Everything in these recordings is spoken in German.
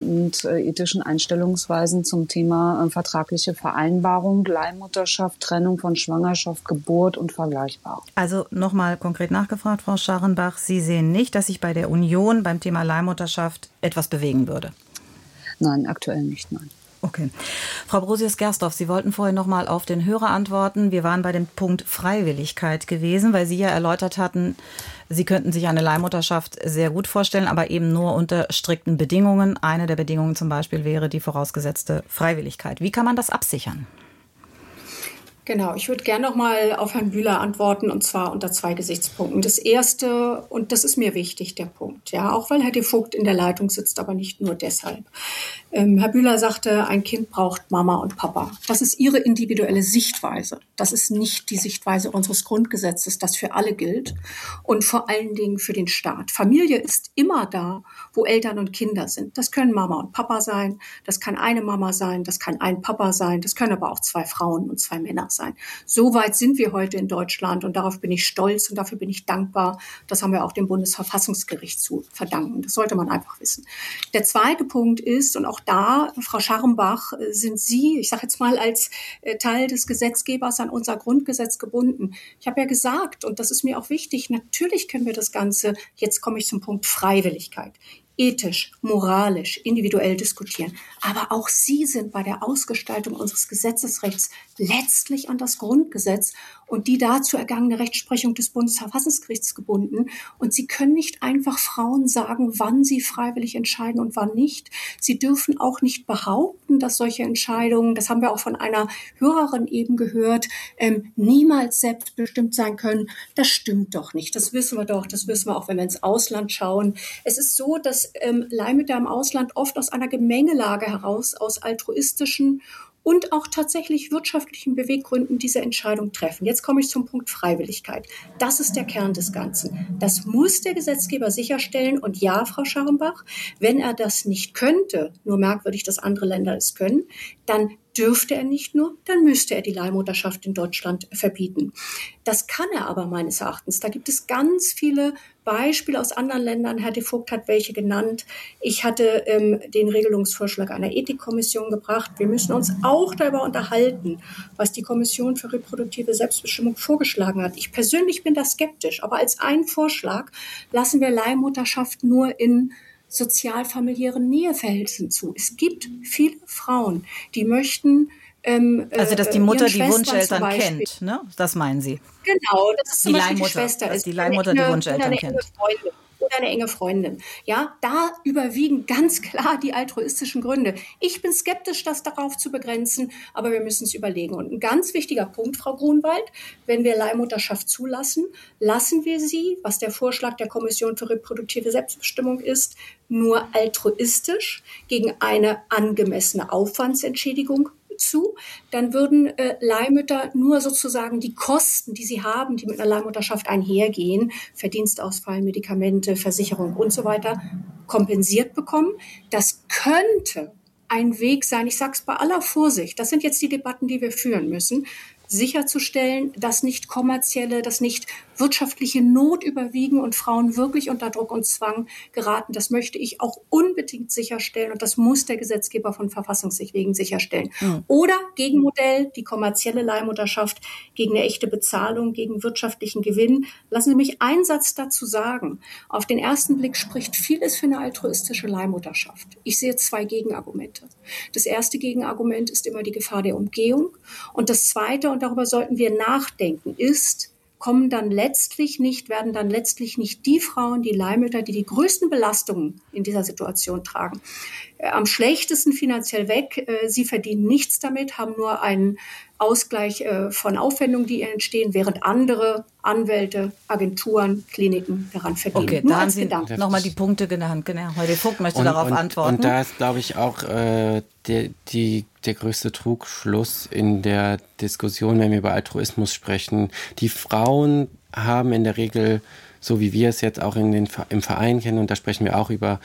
und ethischen Einstellungsweisen zum Thema vertragliche Vereinbarung, Leihmutterschaft, Trennung von Schwangerschaft, Geburt und vergleichbar. Also nochmal konkret nachgefragt, Frau Scharrenbach, Sie sehen nicht, dass sich bei der Union beim Thema Leihmutterschaft etwas bewegen würde? Nein, aktuell nicht, nein. Okay. Frau Brosius-Gersdorf, Sie wollten vorhin noch mal auf den Hörer antworten. Wir waren bei dem Punkt Freiwilligkeit gewesen, weil Sie ja erläutert hatten, Sie könnten sich eine Leihmutterschaft sehr gut vorstellen, aber eben nur unter strikten Bedingungen. Eine der Bedingungen zum Beispiel wäre die vorausgesetzte Freiwilligkeit. Wie kann man das absichern? Genau, ich würde gerne noch mal auf Herrn Bühler antworten, und zwar unter 2 Gesichtspunkten. Das erste, und das ist mir wichtig, der Punkt, ja, auch weil Herr de Vogt in der Leitung sitzt, aber nicht nur deshalb. Herr Bühler sagte, ein Kind braucht Mama und Papa. Das ist Ihre individuelle Sichtweise. Das ist nicht die Sichtweise unseres Grundgesetzes, das für alle gilt und vor allen Dingen für den Staat. Familie ist immer da, wo Eltern und Kinder sind. Das können Mama und Papa sein, das kann eine Mama sein, das kann ein Papa sein, das können aber auch 2 Frauen und 2 Männer sein. So weit sind wir heute in Deutschland und darauf bin ich stolz und dafür bin ich dankbar. Das haben wir auch dem Bundesverfassungsgericht zu verdanken. Das sollte man einfach wissen. Der zweite Punkt ist, und auch da, Frau Scharrenbach, sind Sie, ich sage jetzt mal als Teil des Gesetzgebers an unser Grundgesetz gebunden. Ich habe ja gesagt, und das ist mir auch wichtig, natürlich können wir das Ganze, jetzt komme ich zum Punkt Freiwilligkeit, ethisch, moralisch, individuell diskutieren. Aber auch Sie sind bei der Ausgestaltung unseres Gesetzesrechts letztlich an das Grundgesetz und die dazu ergangene Rechtsprechung des Bundesverfassungsgerichts gebunden. Und Sie können nicht einfach Frauen sagen, wann sie freiwillig entscheiden und wann nicht. Sie dürfen auch nicht behaupten, dass solche Entscheidungen, das haben wir auch von einer Hörerin eben gehört, niemals selbstbestimmt sein können. Das stimmt doch nicht. Das wissen wir doch. Das wissen wir auch, wenn wir ins Ausland schauen. Es ist so, dass Leihmütter im Ausland oft aus einer Gemengelage heraus, aus altruistischen und auch tatsächlich wirtschaftlichen Beweggründen diese Entscheidung treffen. Jetzt komme ich zum Punkt Freiwilligkeit. Das ist der Kern des Ganzen. Das muss der Gesetzgeber sicherstellen. Und ja, Frau Scharrenbach, wenn er das nicht könnte, nur merkwürdig, dass andere Länder es können, dann dürfte er nicht nur, dann müsste er die Leihmutterschaft in Deutschland verbieten. Das kann er aber meines Erachtens. Da gibt es ganz viele Beispiele aus anderen Ländern. Herr de Vogt hat welche genannt. Ich hatte den Regelungsvorschlag einer Ethikkommission gebracht. Wir müssen uns auch darüber unterhalten, was die Kommission für reproduktive Selbstbestimmung vorgeschlagen hat. Ich persönlich bin da skeptisch, aber als einen Vorschlag lassen wir Leihmutterschaft nur in sozial-familiären Näheverhältnissen zu. Es gibt viele Frauen, die möchten also, dass die Mutter die Wunscheltern kennt, ne? Das meinen Sie? Genau, dass es zum die Beispiel Leihmutter, die Schwester ist. Die Leihmutter die Wunscheltern kennt. Oder eine enge Freundin. Ja, da überwiegen ganz klar die altruistischen Gründe. Ich bin skeptisch, das darauf zu begrenzen, aber wir müssen es überlegen. Und ein ganz wichtiger Punkt, Frau Grunwald, wenn wir Leihmutterschaft zulassen, lassen wir sie, was der Vorschlag der Kommission für reproduktive Selbstbestimmung ist, nur altruistisch gegen eine angemessene Aufwandsentschädigung zu, dann würden Leihmütter nur sozusagen die Kosten, die sie haben, die mit einer Leihmutterschaft einhergehen, Verdienstausfall, Medikamente, Versicherung und so weiter, kompensiert bekommen. Das könnte ein Weg sein, ich sage es bei aller Vorsicht, das sind jetzt die Debatten, die wir führen müssen, sicherzustellen, dass nicht kommerzielle, dass nicht wirtschaftliche Not überwiegen und Frauen wirklich unter Druck und Zwang geraten. Das möchte ich auch unbedingt sicherstellen und das muss der Gesetzgeber von Verfassungsrecht wegen sicherstellen. Mhm. Oder Gegenmodell, die kommerzielle Leihmutterschaft gegen eine echte Bezahlung, gegen wirtschaftlichen Gewinn. Lassen Sie mich einen Satz dazu sagen. Auf den ersten Blick spricht vieles für eine altruistische Leihmutterschaft. Ich sehe 2 Gegenargumente. Das erste Gegenargument ist immer die Gefahr der Umgehung und das zweite, und darüber sollten wir nachdenken, ist, werden dann letztlich nicht die Frauen, die Leihmütter, die die größten Belastungen in dieser Situation tragen, am schlechtesten finanziell weg. Sie verdienen nichts damit, haben nur einen Ausgleich von Aufwendungen, die entstehen, während andere Anwälte, Agenturen, Kliniken daran verdienen. Okay, da haben Sie nochmal die Punkte genannt. Genau. Herr de Vogt möchte darauf antworten. Und da ist, glaube ich, auch der größte Trugschluss in der Diskussion, wenn wir über Altruismus sprechen. Die Frauen haben in der Regel, so wie wir es jetzt auch im Verein kennen, und da sprechen wir auch über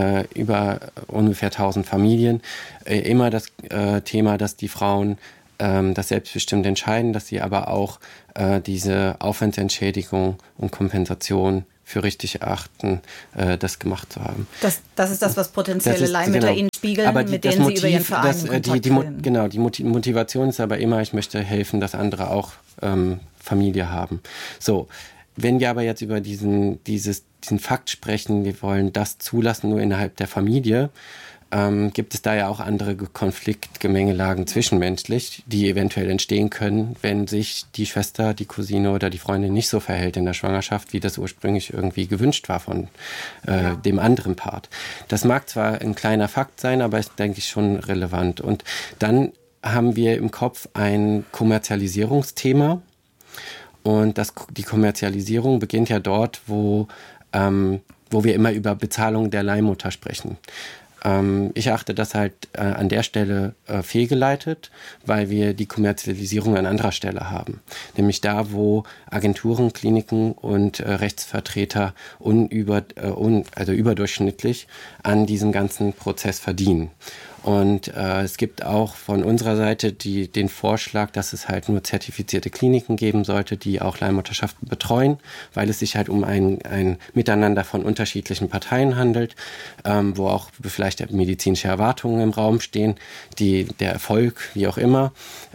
ungefähr 1000 Familien, immer das Thema, dass die Frauen das selbstbestimmt entscheiden, dass sie aber auch diese Aufwandsentschädigung und Kompensation für richtig erachten, das gemacht zu haben. Das ist das, was potenzielle Leihmütter Ihnen spiegeln, aber mit denen Sie über Ihren Verein in Kontakt treten. Genau, die Motivation ist aber immer, ich möchte helfen, dass andere auch Familie haben. So, wenn wir aber jetzt über diesen Fakt sprechen, wir wollen das zulassen nur innerhalb der Familie, gibt es da ja auch andere Konfliktgemengelagen zwischenmenschlich, die eventuell entstehen können, wenn sich die Schwester, die Cousine oder die Freundin nicht so verhält in der Schwangerschaft, wie das ursprünglich irgendwie gewünscht war von dem anderen Part. Das mag zwar ein kleiner Fakt sein, aber ist, denke ich, schon relevant. Und dann haben wir im Kopf ein Kommerzialisierungsthema. Und die Kommerzialisierung beginnt ja dort, wo wir immer über Bezahlung der Leihmutter sprechen. Ich erachte das halt an der Stelle fehlgeleitet, weil wir die Kommerzialisierung an anderer Stelle haben. Nämlich da, wo Agenturen, Kliniken und Rechtsvertreter überdurchschnittlich an diesem ganzen Prozess verdienen. Und es gibt auch von unserer Seite den Vorschlag, dass es halt nur zertifizierte Kliniken geben sollte, die auch Leihmutterschaften betreuen, weil es sich halt um ein Miteinander von unterschiedlichen Parteien handelt, wo auch vielleicht medizinische Erwartungen im Raum stehen, der Erfolg, wie auch immer,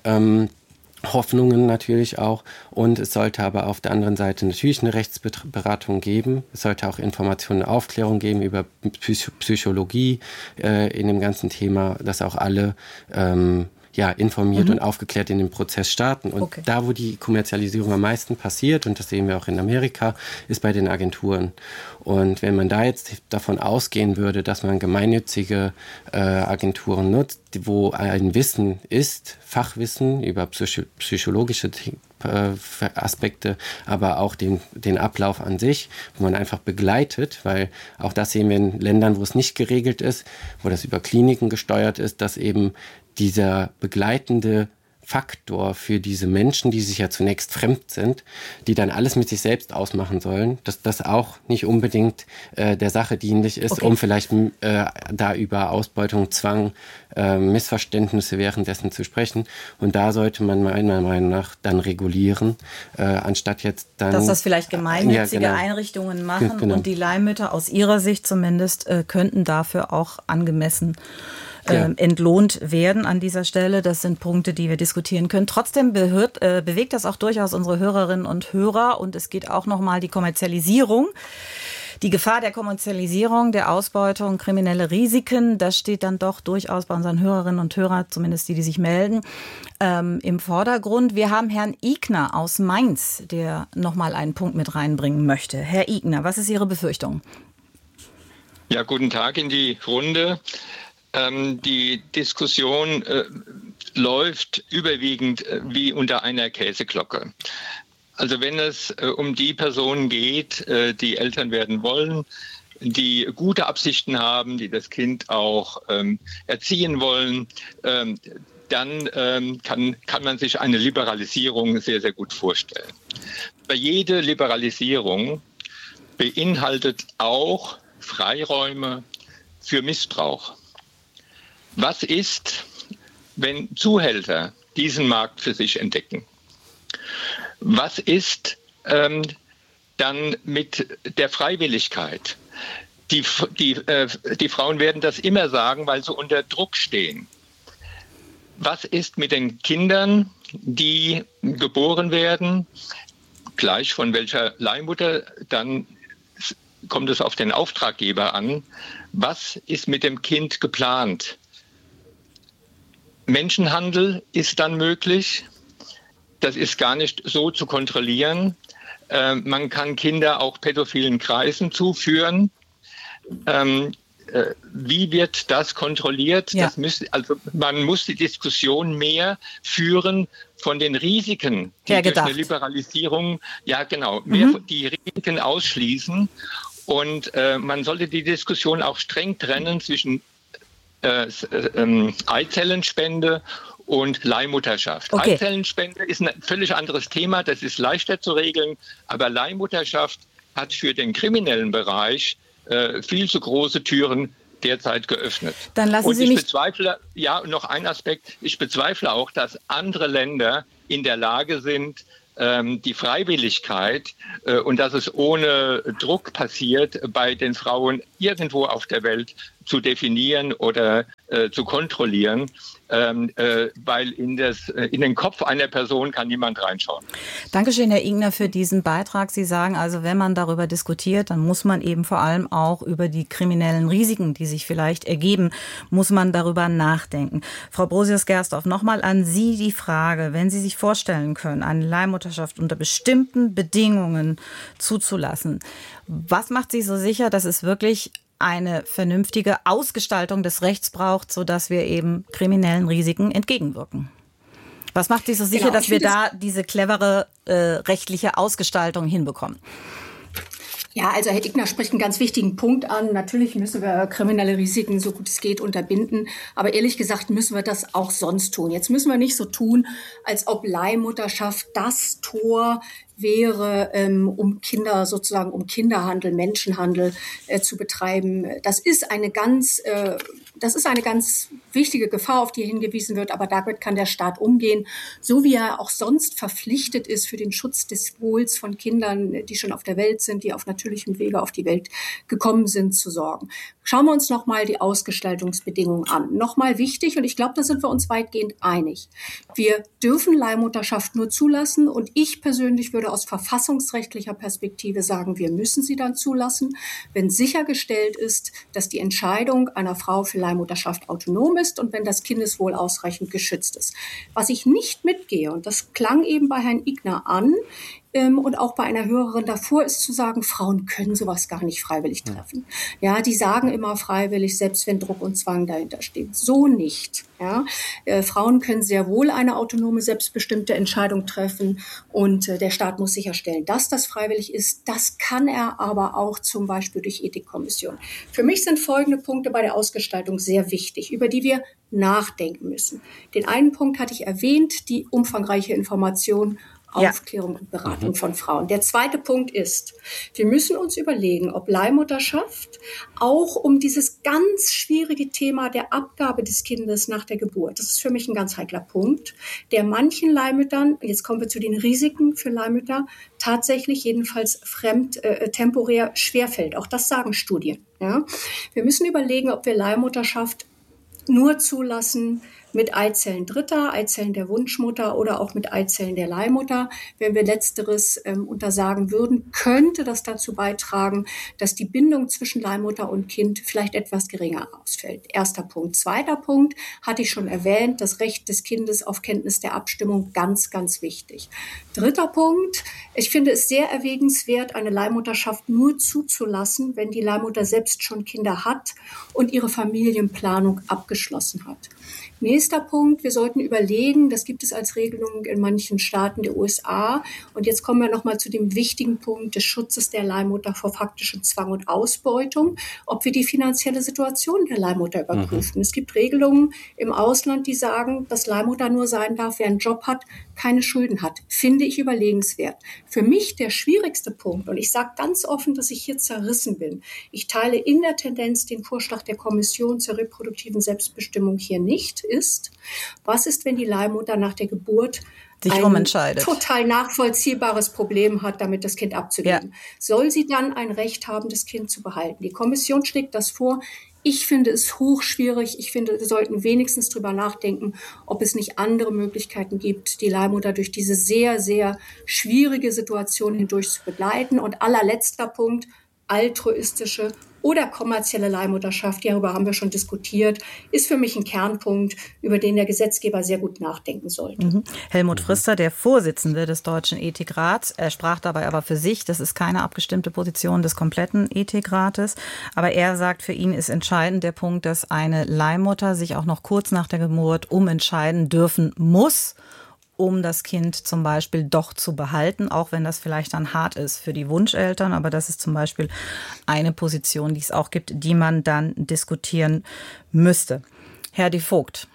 Hoffnungen natürlich auch. Und es sollte aber auf der anderen Seite natürlich eine Rechtsberatung geben. Es sollte auch Informationen und Aufklärung geben über Psychologie in dem ganzen Thema, dass auch alle informiert und aufgeklärt in den Prozess starten. Und da, wo die Kommerzialisierung am meisten passiert, und das sehen wir auch in Amerika, ist bei den Agenturen. Und wenn man da jetzt davon ausgehen würde, dass man gemeinnützige Agenturen nutzt, wo ein Wissen ist, Fachwissen über psychologische Aspekte, aber auch den Ablauf an sich, wo man einfach begleitet, weil auch das sehen wir in Ländern, wo es nicht geregelt ist, wo das über Kliniken gesteuert ist, dass eben dieser begleitende Faktor für diese Menschen, die sich ja zunächst fremd sind, die dann alles mit sich selbst ausmachen sollen, dass das auch nicht unbedingt der Sache dienlich ist, um vielleicht da über Ausbeutung, Zwang, Missverständnisse währenddessen zu sprechen. Und da sollte man meiner Meinung nach dann regulieren, anstatt jetzt dann... Dass das vielleicht gemeinnützige Einrichtungen machen und die Leihmütter aus ihrer Sicht zumindest könnten dafür auch angemessen entlohnt werden an dieser Stelle. Das sind Punkte, die wir diskutieren können. Trotzdem bewegt das auch durchaus unsere Hörerinnen und Hörer. Und es geht auch nochmal die Kommerzialisierung. Die Gefahr der Kommerzialisierung, der Ausbeutung, kriminelle Risiken, das steht dann doch durchaus bei unseren Hörerinnen und Hörern, zumindest die sich melden, im Vordergrund. Wir haben Herrn Igner aus Mainz, der nochmal einen Punkt mit reinbringen möchte. Herr Igner, was ist Ihre Befürchtung? Ja, guten Tag in die Runde. Die Diskussion läuft überwiegend wie unter einer Käseglocke. Also wenn es um die Personen geht, die Eltern werden wollen, die gute Absichten haben, die das Kind auch erziehen wollen, dann kann man sich eine Liberalisierung sehr, sehr gut vorstellen. Aber jede Liberalisierung beinhaltet auch Freiräume für Missbrauch. Was ist, wenn Zuhälter diesen Markt für sich entdecken? Was ist dann mit der Freiwilligkeit? Die Frauen werden das immer sagen, weil sie unter Druck stehen. Was ist mit den Kindern, die geboren werden, gleich von welcher Leihmutter, dann kommt es auf den Auftraggeber an. Was ist mit dem Kind geplant? Menschenhandel ist dann möglich. Das ist gar nicht so zu kontrollieren. Man kann Kinder auch pädophilen Kreisen zuführen. Wie wird das kontrolliert? Ja. Man muss die Diskussion mehr führen von den Risiken, die durch eine Liberalisierung, mehr die Risiken ausschließen. Und man sollte die Diskussion auch streng trennen zwischen Eizellenspende und Leihmutterschaft. Okay. Eizellenspende ist ein völlig anderes Thema, das ist leichter zu regeln, aber Leihmutterschaft hat für den kriminellen Bereich viel zu große Türen derzeit geöffnet. Dann lassen Sie mich bezweifle, noch ein Aspekt, ich bezweifle auch, dass andere Länder in der Lage sind, die Freiwilligkeit und dass es ohne Druck passiert, bei den Frauen irgendwo auf der Welt zu definieren oder zu kontrollieren, weil in den Kopf einer Person kann niemand reinschauen. Dankeschön, Herr Ingner, für diesen Beitrag. Sie sagen also, wenn man darüber diskutiert, dann muss man eben vor allem auch über die kriminellen Risiken, die sich vielleicht ergeben, muss man darüber nachdenken. Frau Brosius-Gersdorf, nochmal an Sie die Frage, wenn Sie sich vorstellen können, eine Leihmutterschaft unter bestimmten Bedingungen zuzulassen, was macht Sie so sicher, dass es wirklich eine vernünftige Ausgestaltung des Rechts braucht, sodass wir eben kriminellen Risiken entgegenwirken? Was macht Sie so sicher, dass wir da diese clevere rechtliche Ausgestaltung hinbekommen? Ja, also Herr Ingner spricht einen ganz wichtigen Punkt an. Natürlich müssen wir kriminelle Risiken so gut es geht unterbinden. Aber ehrlich gesagt müssen wir das auch sonst tun. Jetzt müssen wir nicht so tun, als ob Leihmutterschaft das Tor wäre, um Kinderhandel, Menschenhandel zu betreiben. Das ist eine ganz wichtige Gefahr, auf die hingewiesen wird. Aber damit kann der Staat umgehen, so wie er auch sonst verpflichtet ist für den Schutz des Wohls von Kindern, die schon auf der Welt sind, die auf natürlichem Wege auf die Welt gekommen sind, zu sorgen. Schauen wir uns nochmal die Ausgestaltungsbedingungen an. Nochmal wichtig, und ich glaube, da sind wir uns weitgehend einig. Wir dürfen Leihmutterschaft nur zulassen, und ich persönlich würde aus verfassungsrechtlicher Perspektive sagen, wir müssen sie dann zulassen, wenn sichergestellt ist, dass die Entscheidung einer Frau für Leihmutterschaft autonom ist und wenn das Kindeswohl ausreichend geschützt ist. Was ich nicht mitgehe, und das klang eben bei Herrn Ingner an, und auch bei einer Hörerin davor, ist zu sagen, Frauen können sowas gar nicht freiwillig treffen. Ja, die sagen immer freiwillig, selbst wenn Druck und Zwang dahinter steht. So nicht. Ja, Frauen können sehr wohl eine autonome, selbstbestimmte Entscheidung treffen, und der Staat muss sicherstellen, dass das freiwillig ist. Das kann er aber auch zum Beispiel durch Ethikkommissionen. Für mich sind folgende Punkte bei der Ausgestaltung sehr wichtig, über die wir nachdenken müssen. Den einen Punkt hatte ich erwähnt, die umfangreiche Information, Aufklärung und Beratung von Frauen. Der zweite Punkt ist, wir müssen uns überlegen, ob Leihmutterschaft auch um dieses ganz schwierige Thema der Abgabe des Kindes nach der Geburt, das ist für mich ein ganz heikler Punkt, der manchen Leihmüttern, jetzt kommen wir zu den Risiken für Leihmütter, tatsächlich jedenfalls temporär schwerfällt. Auch das sagen Studien. Ja? Wir müssen überlegen, ob wir Leihmutterschaft nur zulassen mit Eizellen Dritter, Eizellen der Wunschmutter oder auch mit Eizellen der Leihmutter. Wenn wir Letzteres untersagen würden, könnte das dazu beitragen, dass die Bindung zwischen Leihmutter und Kind vielleicht etwas geringer ausfällt. Erster Punkt. Zweiter Punkt, hatte ich schon erwähnt, das Recht des Kindes auf Kenntnis der Abstimmung, ganz, ganz wichtig. Dritter Punkt, ich finde es sehr erwägenswert, eine Leihmutterschaft nur zuzulassen, wenn die Leihmutter selbst schon Kinder hat und ihre Familienplanung abgeschlossen hat. Nächster Punkt, wir sollten überlegen, das gibt es als Regelung in manchen Staaten der USA. Und jetzt kommen wir nochmal zu dem wichtigen Punkt des Schutzes der Leihmutter vor faktischem Zwang und Ausbeutung, ob wir die finanzielle Situation der Leihmutter überprüfen. Es gibt Regelungen im Ausland, die sagen, dass Leihmutter nur sein darf, wer einen Job hat, keine Schulden hat. Finde ich überlegenswert. Für mich der schwierigste Punkt, und ich sage ganz offen, dass ich hier zerrissen bin. Ich teile in der Tendenz den Vorschlag der Kommission zur reproduktiven Selbstbestimmung hier nicht, ist, was ist, wenn die Leihmutter nach der Geburt sich umentscheidet, total nachvollziehbares Problem hat, damit das Kind abzugeben. Ja. Soll sie dann ein Recht haben, das Kind zu behalten? Die Kommission schlägt das vor. Ich finde es hochschwierig. Ich finde, wir sollten wenigstens drüber nachdenken, ob es nicht andere Möglichkeiten gibt, die Leihmutter durch diese sehr, sehr schwierige Situation hindurch zu begleiten. Und allerletzter Punkt, altruistische oder kommerzielle Leihmutterschaft, darüber haben wir schon diskutiert, ist für mich ein Kernpunkt, über den der Gesetzgeber sehr gut nachdenken sollte. Helmut Frister, der Vorsitzende des Deutschen Ethikrats, er sprach dabei aber für sich, das ist keine abgestimmte Position des kompletten Ethikrates, aber er sagt, für ihn ist entscheidend der Punkt, dass eine Leihmutter sich auch noch kurz nach der Geburt umentscheiden dürfen muss, um das Kind zum Beispiel doch zu behalten, auch wenn das vielleicht dann hart ist für die Wunscheltern. Aber das ist zum Beispiel eine Position, die es auch gibt, die man dann diskutieren müsste. Herr de Vogt,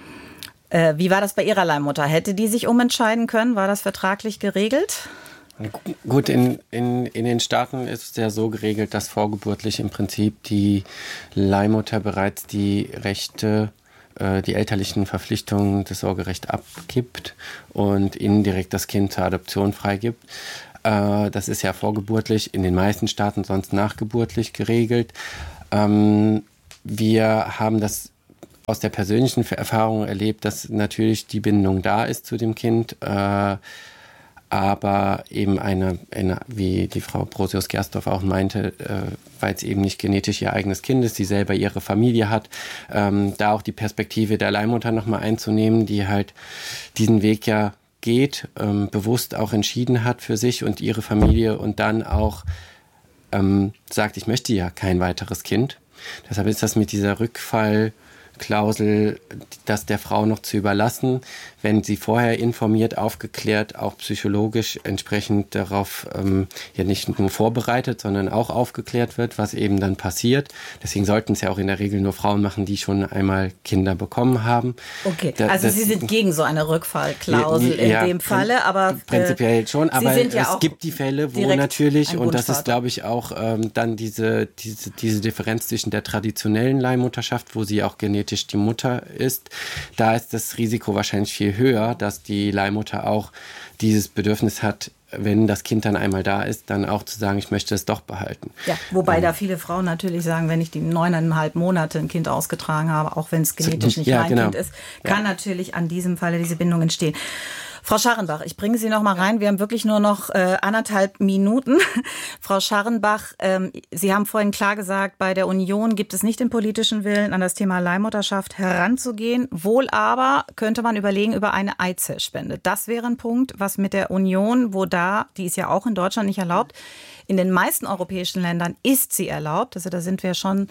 wie war das bei Ihrer Leihmutter? Hätte die sich umentscheiden können? War das vertraglich geregelt? Gut, in den Staaten ist es ja so geregelt, dass vorgeburtlich im Prinzip die Leihmutter bereits die Rechte die elterlichen Verpflichtungen, das Sorgerecht abgibt und indirekt das Kind zur Adoption freigibt. Das ist ja vorgeburtlich, in den meisten Staaten sonst nachgeburtlich geregelt. Wir haben das aus der persönlichen Erfahrung erlebt, dass natürlich die Bindung da ist zu dem Kind, aber eben eine, wie die Frau Brosius-Gersdorf auch meinte, weil es eben nicht genetisch ihr eigenes Kind ist, sie selber ihre Familie hat, da auch die Perspektive der Leihmutter nochmal einzunehmen, die halt diesen Weg ja geht, bewusst auch entschieden hat für sich und ihre Familie und dann auch sagt, ich möchte ja kein weiteres Kind. Deshalb ist das mit dieser Rückfallklausel, das der Frau noch zu überlassen, wenn sie vorher informiert, aufgeklärt, auch psychologisch entsprechend darauf ja nicht nur vorbereitet, sondern auch aufgeklärt wird, was eben dann passiert. Deswegen sollten es ja auch in der Regel nur Frauen machen, die schon einmal Kinder bekommen haben. Okay, also Sie sind gegen so eine Rückfallklausel in dem Falle, aber prinzipiell schon, aber es gibt die Fälle, wo natürlich, und das ist, glaube ich, auch dann diese Differenz zwischen der traditionellen Leihmutterschaft, wo sie auch genetisch die Mutter ist, da ist das Risiko wahrscheinlich viel höher, dass die Leihmutter auch dieses Bedürfnis hat, wenn das Kind dann einmal da ist, dann auch zu sagen, ich möchte es doch behalten. Ja, wobei da viele Frauen natürlich sagen, wenn ich die 9,5 Monate ein Kind ausgetragen habe, auch wenn es genetisch nicht mein Kind ist, kann natürlich an diesem Falle diese Bindung entstehen. Frau Scharrenbach, ich bringe Sie noch mal rein. Wir haben wirklich nur noch 1,5 Minuten. Frau Scharrenbach, Sie haben vorhin klar gesagt, bei der Union gibt es nicht den politischen Willen, an das Thema Leihmutterschaft heranzugehen. Wohl aber könnte man überlegen über eine Eizellspende. Das wäre ein Punkt, was mit der Union, die ist ja auch in Deutschland nicht erlaubt. In den meisten europäischen Ländern ist sie erlaubt. Also da sind wir schon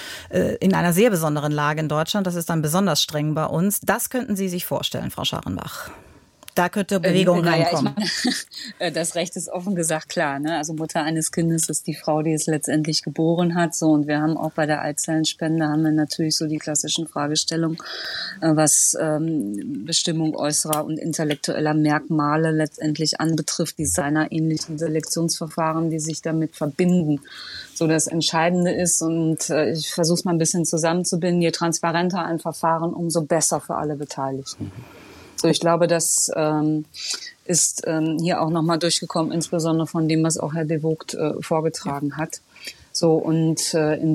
in einer sehr besonderen Lage in Deutschland. Das ist dann besonders streng bei uns. Das könnten Sie sich vorstellen, Frau Scharrenbach? Da könnte Bewegung reinkommen. Ich meine, das Recht ist offen gesagt klar, ne? Also Mutter eines Kindes ist die Frau, die es letztendlich geboren hat. So, und wir haben auch bei der Eizellenspende haben wir natürlich so die klassischen Fragestellungen, was Bestimmung äußerer und intellektueller Merkmale letztendlich anbetrifft, designerähnlichen Selektionsverfahren, die sich damit verbinden. So, das Entscheidende ist, und ich versuche es mal ein bisschen zusammenzubinden, je transparenter ein Verfahren, umso besser für alle Beteiligten. So, ich glaube, das ist hier auch nochmal durchgekommen, insbesondere von dem, was auch Herr de Vogt vorgetragen hat. So, und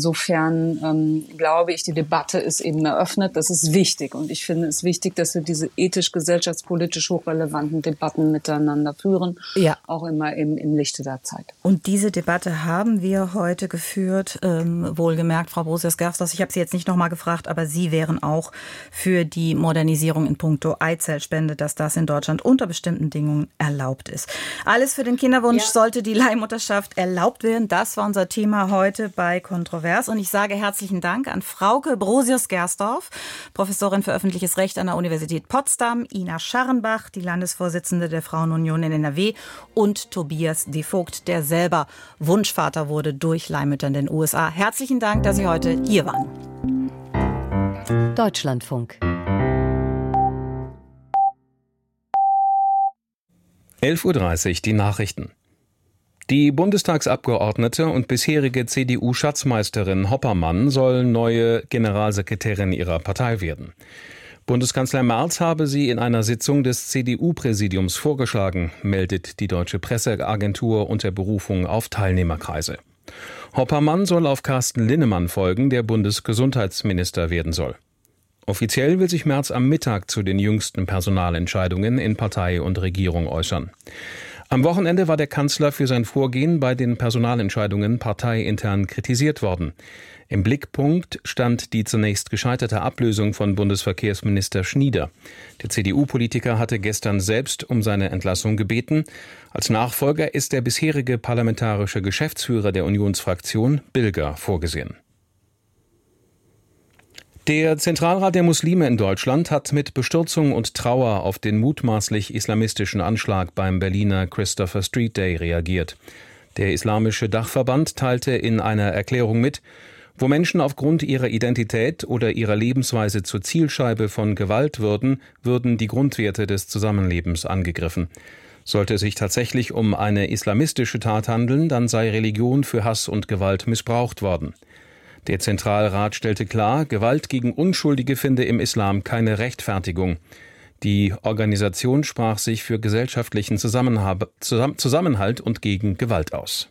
insofern glaube ich, die Debatte ist eben eröffnet. Das ist wichtig. Und ich finde es wichtig, dass wir diese ethisch-gesellschaftspolitisch hochrelevanten Debatten miteinander führen. Ja. Auch immer im Lichte der Zeit. Und diese Debatte haben wir heute geführt. Wohlgemerkt, Frau Brosius-Gersdorf, ich habe Sie jetzt nicht nochmal gefragt, aber Sie wären auch für die Modernisierung in puncto Eizellspende, dass das in Deutschland unter bestimmten Bedingungen erlaubt ist. Alles für den Kinderwunsch sollte die Leihmutterschaft erlaubt werden. Das war unser Thema heute bei Kontrovers. Und ich sage herzlichen Dank an Frauke Brosius-Gersdorf, Professorin für öffentliches Recht an der Universität Potsdam, Ina Scharrenbach, die Landesvorsitzende der Frauenunion in NRW, und Tobias de Vogt, der selber Wunschvater wurde durch Leihmütter in den USA. Herzlichen Dank, dass Sie heute hier waren. Deutschlandfunk. 11:30 Uhr, die Nachrichten. Die Bundestagsabgeordnete und bisherige CDU-Schatzmeisterin Hoppermann soll neue Generalsekretärin ihrer Partei werden. Bundeskanzler Merz habe sie in einer Sitzung des CDU-Präsidiums vorgeschlagen, meldet die Deutsche Presseagentur unter Berufung auf Teilnehmerkreise. Hoppermann soll auf Carsten Linnemann folgen, der Bundesgesundheitsminister werden soll. Offiziell will sich Merz am Mittag zu den jüngsten Personalentscheidungen in Partei und Regierung äußern. Am Wochenende war der Kanzler für sein Vorgehen bei den Personalentscheidungen parteiintern kritisiert worden. Im Blickpunkt stand die zunächst gescheiterte Ablösung von Bundesverkehrsminister Schnieder. Der CDU-Politiker hatte gestern selbst um seine Entlassung gebeten. Als Nachfolger ist der bisherige parlamentarische Geschäftsführer der Unionsfraktion Bilger vorgesehen. Der Zentralrat der Muslime in Deutschland hat mit Bestürzung und Trauer auf den mutmaßlich islamistischen Anschlag beim Berliner Christopher Street Day reagiert. Der Islamische Dachverband teilte in einer Erklärung mit, wo Menschen aufgrund ihrer Identität oder ihrer Lebensweise zur Zielscheibe von Gewalt würden die Grundwerte des Zusammenlebens angegriffen. Sollte es sich tatsächlich um eine islamistische Tat handeln, dann sei Religion für Hass und Gewalt missbraucht worden. Der Zentralrat stellte klar, Gewalt gegen Unschuldige finde im Islam keine Rechtfertigung. Die Organisation sprach sich für gesellschaftlichen Zusammenhalt und gegen Gewalt aus.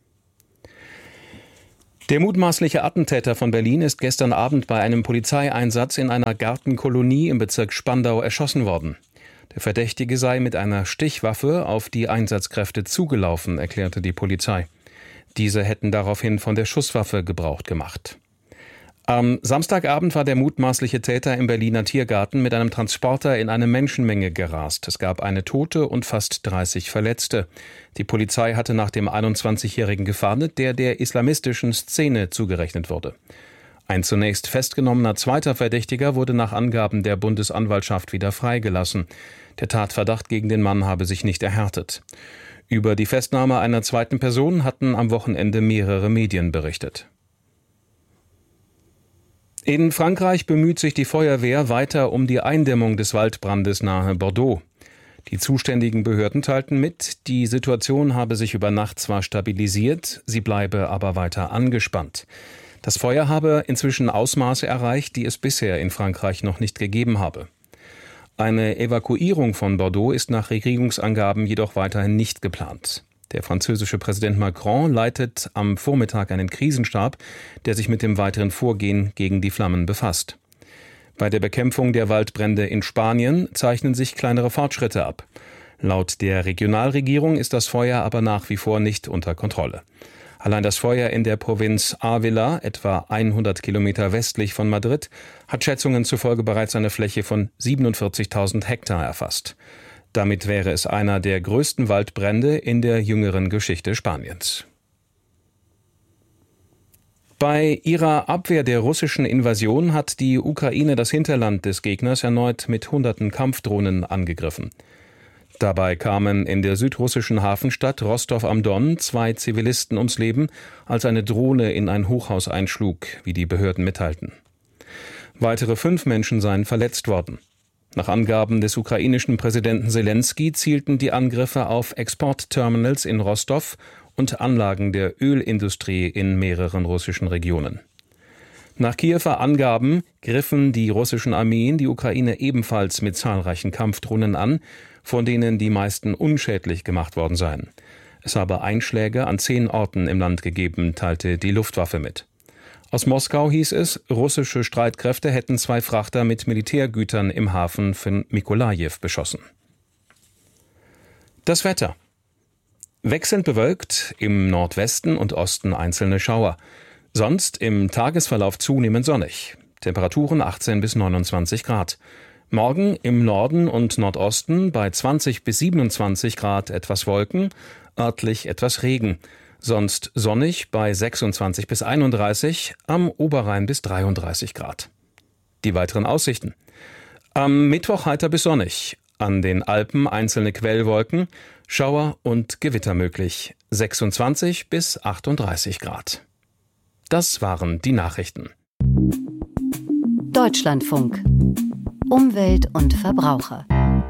Der mutmaßliche Attentäter von Berlin ist gestern Abend bei einem Polizeieinsatz in einer Gartenkolonie im Bezirk Spandau erschossen worden. Der Verdächtige sei mit einer Stichwaffe auf die Einsatzkräfte zugelaufen, erklärte die Polizei. Diese hätten daraufhin von der Schusswaffe Gebrauch gemacht. Am Samstagabend war der mutmaßliche Täter im Berliner Tiergarten mit einem Transporter in eine Menschenmenge gerast. Es gab eine Tote und fast 30 Verletzte. Die Polizei hatte nach dem 21-Jährigen gefahndet, der islamistischen Szene zugerechnet wurde. Ein zunächst festgenommener zweiter Verdächtiger wurde nach Angaben der Bundesanwaltschaft wieder freigelassen. Der Tatverdacht gegen den Mann habe sich nicht erhärtet. Über die Festnahme einer zweiten Person hatten am Wochenende mehrere Medien berichtet. In Frankreich bemüht sich die Feuerwehr weiter um die Eindämmung des Waldbrandes nahe Bordeaux. Die zuständigen Behörden teilten mit, die Situation habe sich über Nacht zwar stabilisiert, sie bleibe aber weiter angespannt. Das Feuer habe inzwischen Ausmaße erreicht, die es bisher in Frankreich noch nicht gegeben habe. Eine Evakuierung von Bordeaux ist nach Regierungsangaben jedoch weiterhin nicht geplant. Der französische Präsident Macron leitet am Vormittag einen Krisenstab, der sich mit dem weiteren Vorgehen gegen die Flammen befasst. Bei der Bekämpfung der Waldbrände in Spanien zeichnen sich kleinere Fortschritte ab. Laut der Regionalregierung ist das Feuer aber nach wie vor nicht unter Kontrolle. Allein das Feuer in der Provinz Ávila, etwa 100 Kilometer westlich von Madrid, hat Schätzungen zufolge bereits eine Fläche von 47.000 Hektar erfasst. Damit wäre es einer der größten Waldbrände in der jüngeren Geschichte Spaniens. Bei ihrer Abwehr der russischen Invasion hat die Ukraine das Hinterland des Gegners erneut mit hunderten Kampfdrohnen angegriffen. Dabei kamen in der südrussischen Hafenstadt Rostov am Don 2 Zivilisten ums Leben, als eine Drohne in ein Hochhaus einschlug, wie die Behörden mitteilten. Weitere 5 Menschen seien verletzt worden. Nach Angaben des ukrainischen Präsidenten Selenskyj zielten die Angriffe auf Exportterminals in Rostov und Anlagen der Ölindustrie in mehreren russischen Regionen. Nach Kiewer Angaben griffen die russischen Armeen die Ukraine ebenfalls mit zahlreichen Kampfdrohnen an, von denen die meisten unschädlich gemacht worden seien. Es habe Einschläge an 10 Orten im Land gegeben, teilte die Luftwaffe mit. Aus Moskau hieß es, russische Streitkräfte hätten 2 Frachter mit Militärgütern im Hafen von Mykolajiw beschossen. Das Wetter. Wechselnd bewölkt, im Nordwesten und Osten einzelne Schauer. Sonst im Tagesverlauf zunehmend sonnig. Temperaturen 18 bis 29 Grad. Morgen im Norden und Nordosten bei 20 bis 27 Grad etwas Wolken, örtlich etwas Regen. Sonst sonnig bei 26 bis 31, am Oberrhein bis 33 Grad. Die weiteren Aussichten. Am Mittwoch heiter bis sonnig. An den Alpen einzelne Quellwolken, Schauer und Gewitter möglich. 26 bis 38 Grad. Das waren die Nachrichten. Deutschlandfunk. Umwelt und Verbraucher.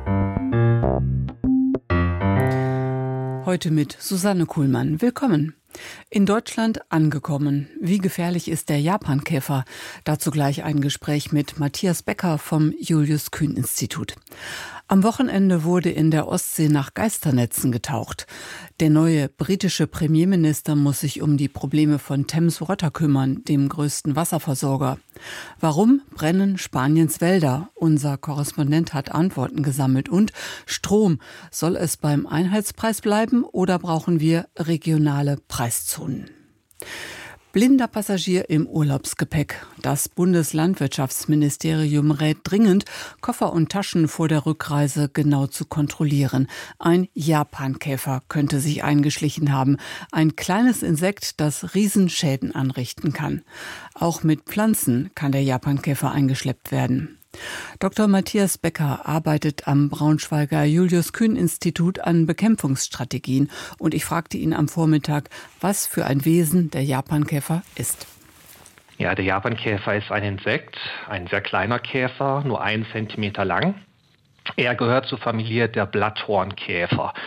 Heute mit Susanne Kuhlmann. Willkommen. In Deutschland angekommen. Wie gefährlich ist der Japankäfer? Dazu gleich ein Gespräch mit Matthias Becker vom Julius-Kühn-Institut. Am Wochenende wurde in der Ostsee nach Geisternetzen getaucht. Der neue britische Premierminister muss sich um die Probleme von Thames Water kümmern, dem größten Wasserversorger. Warum brennen Spaniens Wälder? Unser Korrespondent hat Antworten gesammelt. Und Strom, soll es beim Einheitspreis bleiben oder brauchen wir regionale Preiszonen? Blinder Passagier im Urlaubsgepäck. Das Bundeslandwirtschaftsministerium rät dringend, Koffer und Taschen vor der Rückreise genau zu kontrollieren. Ein Japankäfer könnte sich eingeschlichen haben. Ein kleines Insekt, das Riesenschäden anrichten kann. Auch mit Pflanzen kann der Japankäfer eingeschleppt werden. Dr. Matthias Becker arbeitet am Braunschweiger Julius-Kühn-Institut an Bekämpfungsstrategien. Und ich fragte ihn am Vormittag, was für ein Wesen der Japankäfer ist. Ja, der Japankäfer ist ein Insekt, ein sehr kleiner Käfer, nur 1 Zentimeter lang. Er gehört zur Familie der Blatthornkäfer.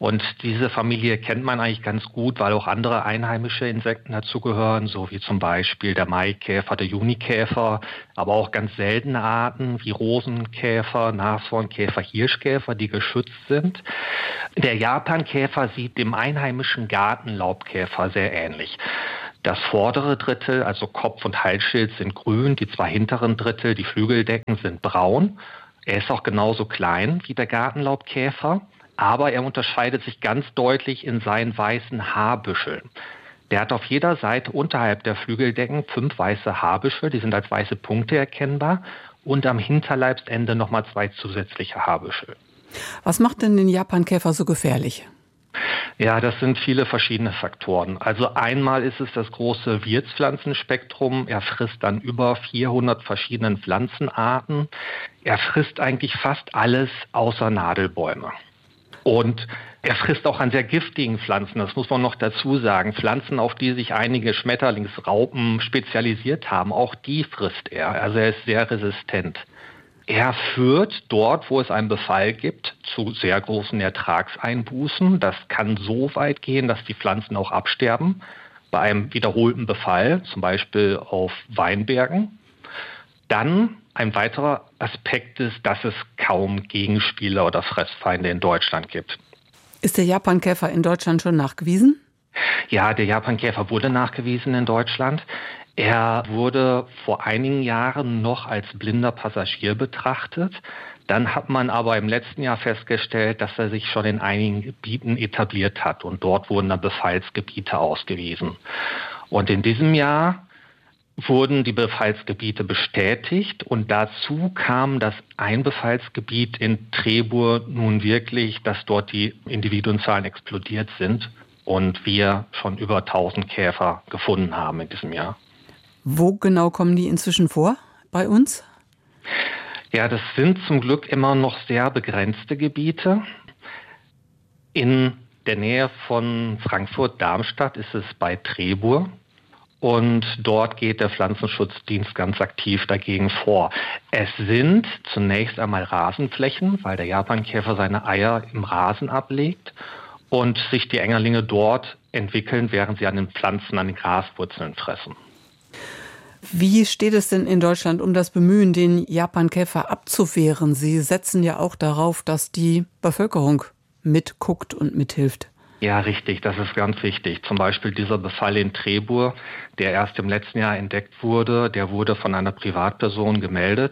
Und diese Familie kennt man eigentlich ganz gut, weil auch andere einheimische Insekten dazugehören, so wie zum Beispiel der Maikäfer, der Junikäfer, aber auch ganz seltene Arten wie Rosenkäfer, Nashornkäfer, Hirschkäfer, die geschützt sind. Der Japankäfer sieht dem einheimischen Gartenlaubkäfer sehr ähnlich. Das vordere Drittel, also Kopf und Halsschild, sind grün, die 2 hinteren Drittel, die Flügeldecken, sind braun. Er ist auch genauso klein wie der Gartenlaubkäfer. Aber er unterscheidet sich ganz deutlich in seinen weißen Haarbüscheln. Der hat auf jeder Seite unterhalb der Flügeldecken 5 weiße Haarbüschel, die sind als weiße Punkte erkennbar. Und am Hinterleibsende nochmal 2 zusätzliche Haarbüschel. Was macht denn den Japankäfer so gefährlich? Ja, das sind viele verschiedene Faktoren. Also einmal ist es das große Wirtspflanzenspektrum. Er frisst dann über 400 verschiedenen Pflanzenarten. Er frisst eigentlich fast alles außer Nadelbäume. Und er frisst auch an sehr giftigen Pflanzen, das muss man noch dazu sagen. Pflanzen, auf die sich einige Schmetterlingsraupen spezialisiert haben, auch die frisst er. Also er ist sehr resistent. Er führt dort, wo es einen Befall gibt, zu sehr großen Ertragseinbußen. Das kann so weit gehen, dass die Pflanzen auch absterben. Bei einem wiederholten Befall, zum Beispiel auf Weinbergen. Dann ein weiterer Aspekt ist, dass es kaum Gegenspieler oder Fressfeinde in Deutschland gibt. Ist der Japankäfer in Deutschland schon nachgewiesen? Ja, der Japankäfer wurde nachgewiesen in Deutschland. Er wurde vor einigen Jahren noch als blinder Passagier betrachtet. Dann hat man aber im letzten Jahr festgestellt, dass er sich schon in einigen Gebieten etabliert hat. Und dort wurden dann Befallsgebiete ausgewiesen. Und in diesem Jahr wurden die Befallsgebiete bestätigt und dazu kam, dass ein Befallsgebiet in Trebur nun wirklich, dass dort die Individuenzahlen explodiert sind und wir schon über 1000 Käfer gefunden haben in diesem Jahr. Wo genau kommen die inzwischen vor bei uns? Ja, das sind zum Glück immer noch sehr begrenzte Gebiete. In der Nähe von Frankfurt-Darmstadt ist es bei Trebur. Und dort geht der Pflanzenschutzdienst ganz aktiv dagegen vor. Es sind zunächst einmal Rasenflächen, weil der Japankäfer seine Eier im Rasen ablegt und sich die Engerlinge dort entwickeln, während sie an den Pflanzen, an den Graswurzeln fressen. Wie steht es denn in Deutschland um das Bemühen, den Japankäfer abzuwehren? Sie setzen ja auch darauf, dass die Bevölkerung mitguckt und mithilft. Ja, richtig, das ist ganz wichtig. Zum Beispiel dieser Befall in Trebur, der erst im letzten Jahr entdeckt wurde, der wurde von einer Privatperson gemeldet.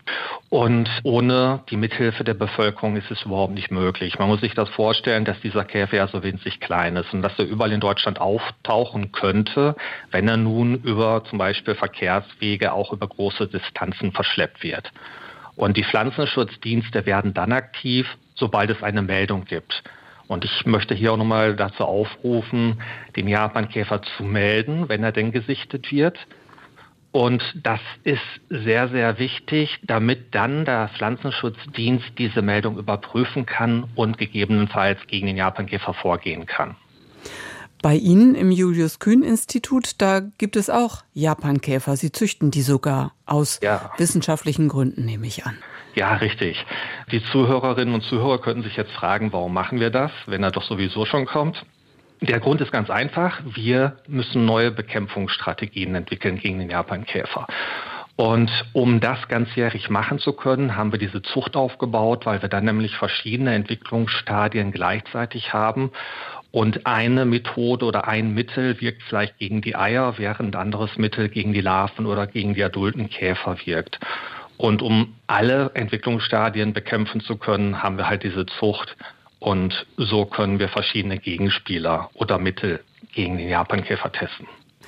Und ohne die Mithilfe der Bevölkerung ist es überhaupt nicht möglich. Man muss sich das vorstellen, dass dieser Käfer ja so winzig klein ist und dass er überall in Deutschland auftauchen könnte, wenn er nun über zum Beispiel Verkehrswege auch über große Distanzen verschleppt wird. Und die Pflanzenschutzdienste werden dann aktiv, sobald es eine Meldung gibt. Und ich möchte hier auch nochmal dazu aufrufen, den Japankäfer zu melden, wenn er denn gesichtet wird. Und das ist sehr, sehr wichtig, damit dann der Pflanzenschutzdienst diese Meldung überprüfen kann und gegebenenfalls gegen den Japankäfer vorgehen kann. Bei Ihnen im Julius-Kühn-Institut, da gibt es auch Japankäfer. Sie züchten die sogar aus wissenschaftlichen Gründen, nehme ich an. Ja, richtig. Die Zuhörerinnen und Zuhörer könnten sich jetzt fragen, warum machen wir das, wenn er doch sowieso schon kommt? Der Grund ist ganz einfach. Wir müssen neue Bekämpfungsstrategien entwickeln gegen den Japankäfer. Und um das ganzjährig machen zu können, haben wir diese Zucht aufgebaut, weil wir dann nämlich verschiedene Entwicklungsstadien gleichzeitig haben. Und eine Methode oder ein Mittel wirkt vielleicht gegen die Eier, während ein anderes Mittel gegen die Larven oder gegen die adulten Käfer wirkt. Und um alle Entwicklungsstadien bekämpfen zu können, haben wir halt diese Zucht. Und so können wir verschiedene Gegenspieler oder Mittel gegen den Japankäfer testen.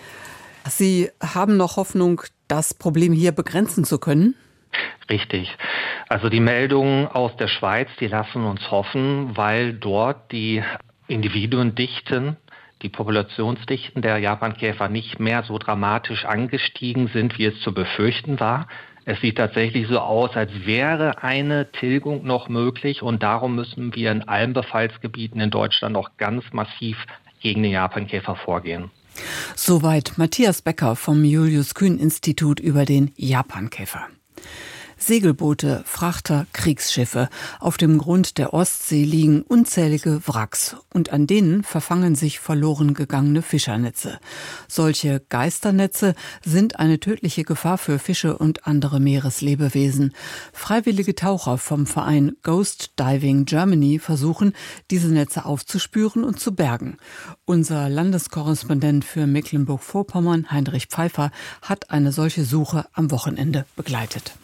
Sie haben noch Hoffnung, das Problem hier begrenzen zu können? Richtig. Also die Meldungen aus der Schweiz, die lassen uns hoffen, weil dort die Individuendichten, die Populationsdichten der Japankäfer nicht mehr so dramatisch angestiegen sind, wie es zu befürchten war. Es sieht tatsächlich so aus, als wäre eine Tilgung noch möglich und darum müssen wir in allen Befallsgebieten in Deutschland auch ganz massiv gegen den Japankäfer vorgehen. Soweit Matthias Becker vom Julius-Kühn-Institut über den Japankäfer. Segelboote, Frachter, Kriegsschiffe. Auf dem Grund der Ostsee liegen unzählige Wracks und an denen verfangen sich verloren gegangene Fischernetze. Solche Geisternetze sind eine tödliche Gefahr für Fische und andere Meereslebewesen. Freiwillige Taucher vom Verein Ghost Diving Germany versuchen, diese Netze aufzuspüren und zu bergen. Unser Landeskorrespondent für Mecklenburg-Vorpommern, Heinrich Pfeiffer, hat eine solche Suche am Wochenende begleitet.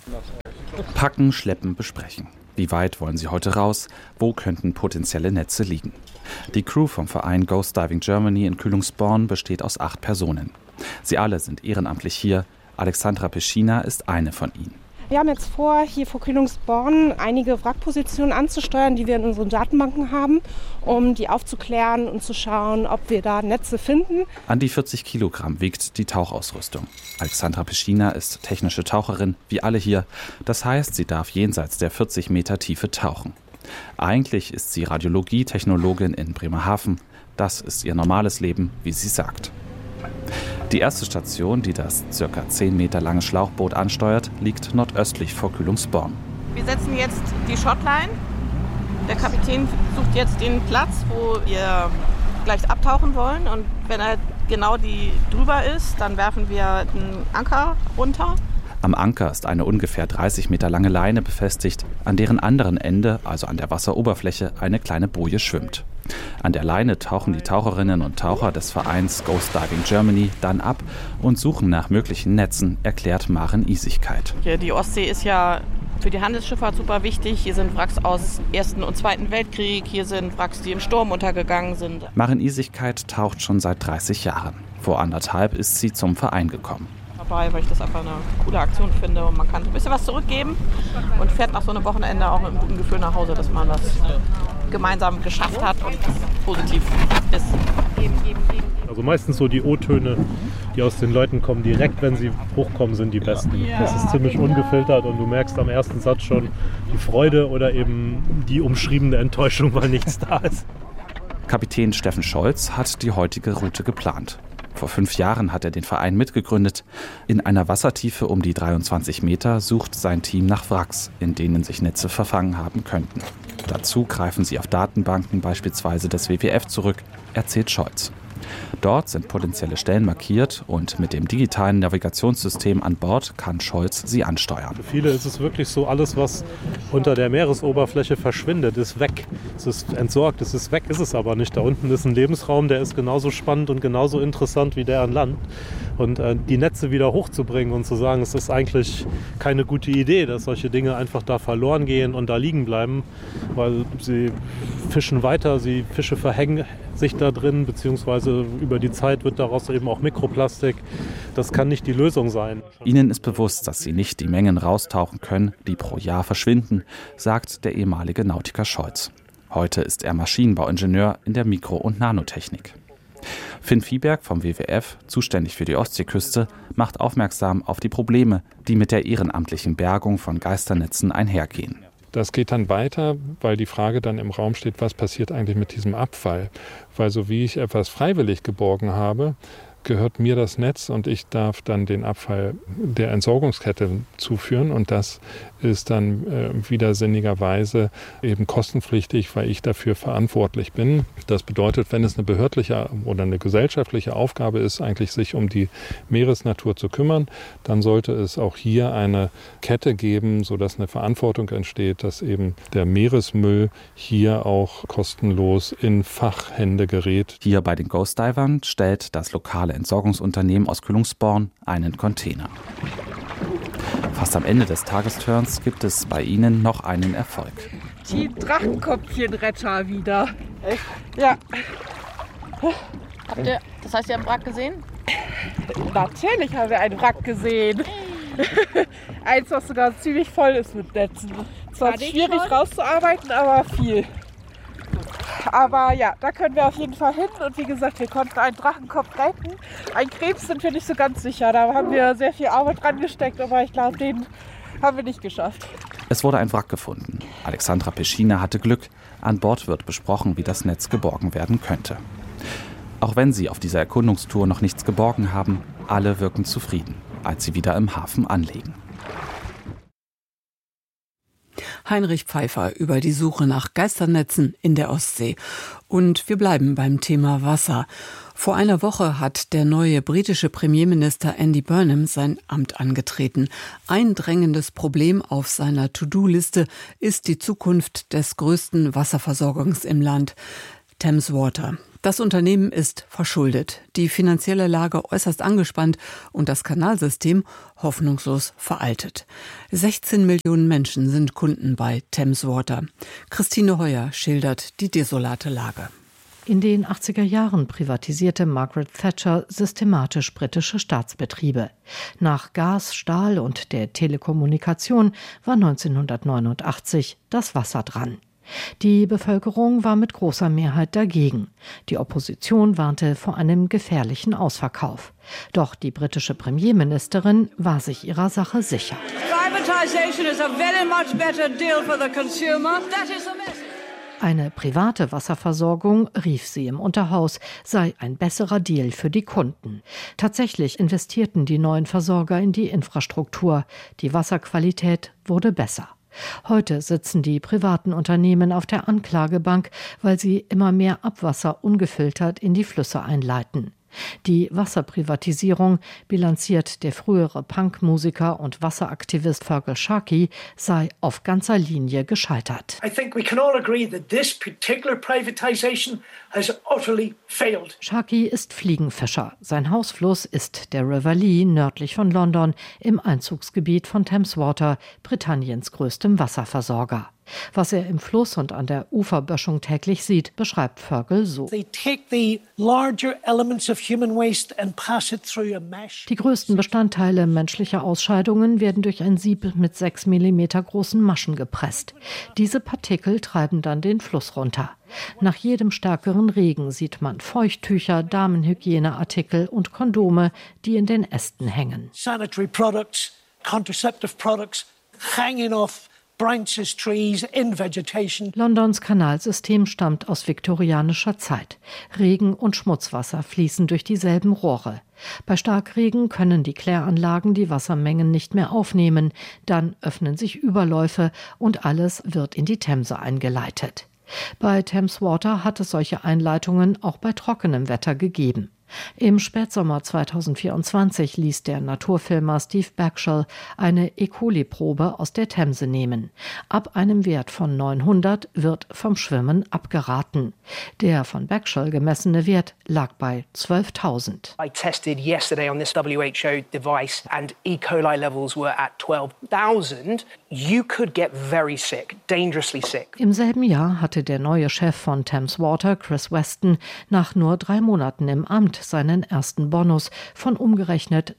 Packen, schleppen, besprechen. Wie weit wollen Sie heute raus? Wo könnten potenzielle Netze liegen? Die Crew vom Verein Ghost Diving Germany in Kühlungsborn besteht aus 8 Personen. Sie alle sind ehrenamtlich hier. Alexandra Peschina ist eine von ihnen. Wir haben jetzt vor, hier vor Kühlungsborn einige Wrackpositionen anzusteuern, die wir in unseren Datenbanken haben, um die aufzuklären und zu schauen, ob wir da Netze finden. An die 40 Kilogramm wiegt die Tauchausrüstung. Alexandra Peschina ist technische Taucherin, wie alle hier. Das heißt, sie darf jenseits der 40 Meter Tiefe tauchen. Eigentlich ist sie Radiologie-Technologin in Bremerhaven. Das ist ihr normales Leben, wie sie sagt. Die erste Station, die das ca. 10 Meter lange Schlauchboot ansteuert, liegt nordöstlich vor Kühlungsborn. Wir setzen jetzt die Shotline. Der Kapitän sucht jetzt den Platz, wo wir gleich abtauchen wollen. Und wenn er genau drüber ist, dann werfen wir einen Anker runter. Am Anker ist eine ungefähr 30 Meter lange Leine befestigt, an deren anderen Ende, also an der Wasseroberfläche, eine kleine Boje schwimmt. An der Leine tauchen die Taucherinnen und Taucher des Vereins Ghost Diving Germany dann ab und suchen nach möglichen Netzen, erklärt Maren Isigkeit. Die Ostsee ist ja für die Handelsschifffahrt super wichtig. Hier sind Wracks aus Ersten und Zweiten Weltkrieg, hier sind Wracks, die im Sturm untergegangen sind. Maren Isigkeit taucht schon seit 30 Jahren. Vor 1,5 ist sie zum Verein gekommen. Weil ich das einfach eine coole Aktion finde und man kann ein bisschen was zurückgeben und fährt nach so einem Wochenende auch mit einem guten Gefühl nach Hause, dass man das gemeinsam geschafft hat und positiv ist. Also meistens so die O-Töne, die aus den Leuten kommen, direkt wenn sie hochkommen, sind die besten. Das ist ziemlich ungefiltert und du merkst am ersten Satz schon die Freude oder eben die umschriebene Enttäuschung, weil nichts da ist. Kapitän Steffen Scholz hat die heutige Route geplant. Vor 5 Jahren hat er den Verein mitgegründet. In einer Wassertiefe um die 23 Meter sucht sein Team nach Wracks, in denen sich Netze verfangen haben könnten. Dazu greifen sie auf Datenbanken, beispielsweise des WWF, zurück, erzählt Scholz. Dort sind potenzielle Stellen markiert und mit dem digitalen Navigationssystem an Bord kann Scholz sie ansteuern. Für viele ist es wirklich so, alles was unter der Meeresoberfläche verschwindet, ist weg. Es ist entsorgt, es ist weg, ist es aber nicht. Da unten ist ein Lebensraum, der ist genauso spannend und genauso interessant wie der an Land. Und die Netze wieder hochzubringen und zu sagen, es ist eigentlich keine gute Idee, dass solche Dinge einfach da verloren gehen und da liegen bleiben, weil sie fischen weiter, Fische verhängen sich da drin, beziehungsweise über die Zeit wird daraus eben auch Mikroplastik. Das kann nicht die Lösung sein. Ihnen ist bewusst, dass sie nicht die Mengen raustauchen können, die pro Jahr verschwinden, sagt der ehemalige Nautiker Scholz. Heute ist er Maschinenbauingenieur in der Mikro- und Nanotechnik. Finn Viehberg vom WWF, zuständig für die Ostseeküste, macht aufmerksam auf die Probleme, die mit der ehrenamtlichen Bergung von Geisternetzen einhergehen. Das geht dann weiter, weil die Frage dann im Raum steht, was passiert eigentlich mit diesem Abfall? Weil so wie ich etwas freiwillig geborgen habe, gehört mir das Netz und ich darf dann den Abfall der Entsorgungskette zuführen und das ist dann widersinnigerweise eben kostenpflichtig, weil ich dafür verantwortlich bin. Das bedeutet, wenn es eine behördliche oder eine gesellschaftliche Aufgabe ist, eigentlich sich um die Meeresnatur zu kümmern, dann sollte es auch hier eine Kette geben, sodass eine Verantwortung entsteht, dass eben der Meeresmüll hier auch kostenlos in Fachhände gerät. Hier bei den Ghost Divern stellt das lokale Entsorgungsunternehmen aus Kühlungsborn einen Container. Fast am Ende des Tagesturns gibt es bei ihnen noch einen Erfolg. Die Drachenkopfchenretter wieder. Echt? Ja. Das heißt, ihr habt einen Wrack gesehen? Natürlich haben wir einen Wrack gesehen. Eins, was sogar ziemlich voll ist mit Netzen. Zwar schwierig rauszuarbeiten, aber viel. Aber ja, da können wir auf jeden Fall hin. Und wie gesagt, wir konnten einen Drachenkopf retten. Ein Krebs sind wir nicht so ganz sicher. Da haben wir sehr viel Arbeit dran gesteckt, aber ich glaube, den haben wir nicht geschafft. Es wurde ein Wrack gefunden. Alexandra Peschina hatte Glück. An Bord wird besprochen, wie das Netz geborgen werden könnte. Auch wenn sie auf dieser Erkundungstour noch nichts geborgen haben, alle wirken zufrieden, als sie wieder im Hafen anlegen. Heinrich Pfeiffer über die Suche nach Geisternetzen in der Ostsee. Und wir bleiben beim Thema Wasser. Vor einer Woche hat der neue britische Premierminister Andy Burnham sein Amt angetreten. Ein drängendes Problem auf seiner To-Do-Liste ist die Zukunft des größten Wasserversorgungs im Land, Thames Water. Das Unternehmen ist verschuldet, die finanzielle Lage äußerst angespannt und das Kanalsystem hoffnungslos veraltet. 16 Millionen Menschen sind Kunden bei Thames Water. Christine Heuer schildert die desolate Lage. In den 80er Jahren privatisierte Margaret Thatcher systematisch britische Staatsbetriebe. Nach Gas, Stahl und der Telekommunikation war 1989 das Wasser dran. Die Bevölkerung war mit großer Mehrheit dagegen. Die Opposition warnte vor einem gefährlichen Ausverkauf. Doch die britische Premierministerin war sich ihrer Sache sicher. Eine private Wasserversorgung, rief sie im Unterhaus, sei ein besserer Deal für die Kunden. Tatsächlich investierten die neuen Versorger in die Infrastruktur. Die Wasserqualität wurde besser. Heute sitzen die privaten Unternehmen auf der Anklagebank, weil sie immer mehr Abwasser ungefiltert in die Flüsse einleiten. Die Wasserprivatisierung, bilanziert der frühere Punkmusiker und Wasseraktivist Feargal Sharkey, sei auf ganzer Linie gescheitert. I think we can all agree that this particular privatization has utterly failed. Sharkey ist Fliegenfischer. Sein Hausfluss ist der River Lee nördlich von London im Einzugsgebiet von Thames Water, Britanniens größtem Wasserversorger. Was er im Fluss und an der Uferböschung täglich sieht, beschreibt Feargal so. Die größten Bestandteile menschlicher Ausscheidungen werden durch ein Sieb mit 6 mm großen Maschen gepresst. Diese Partikel treiben dann den Fluss runter. Nach jedem stärkeren Regen sieht man Feuchttücher, Damenhygieneartikel und Kondome, die in den Ästen hängen. Sanitary products, contraceptive products hanging off branches, trees, in vegetation. Londons Kanalsystem stammt aus viktorianischer Zeit. Regen- und Schmutzwasser fließen durch dieselben Rohre. Bei Starkregen können die Kläranlagen die Wassermengen nicht mehr aufnehmen. Dann öffnen sich Überläufe und alles wird in die Themse eingeleitet. Bei Thames Water hat es solche Einleitungen auch bei trockenem Wetter gegeben. Im Spätsommer 2024 ließ der Naturfilmer Steve Backshall eine E. coli-Probe aus der Themse nehmen. Ab einem Wert von 900 wird vom Schwimmen abgeraten. Der von Backshall gemessene Wert lag bei 12.000. I tested yesterday on this WHO device and E. coli levels were at 12,000. You could get very sick, dangerously sick. Im selben Jahr hatte der neue Chef von Thames Water, Chris Weston, nach nur 3 Monaten im Amt seinen ersten Bonus von umgerechnet